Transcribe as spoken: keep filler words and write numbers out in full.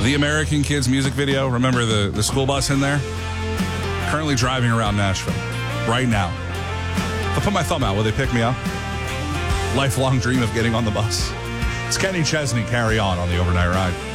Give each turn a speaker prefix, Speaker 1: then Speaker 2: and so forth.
Speaker 1: The American Kids music video. Remember the, the school bus in there? Currently driving around Nashville right now. If I put my thumb out, will they pick me up? Lifelong dream of getting on the bus. It's Kenny Chesney, Carry On on the Overnight Ride.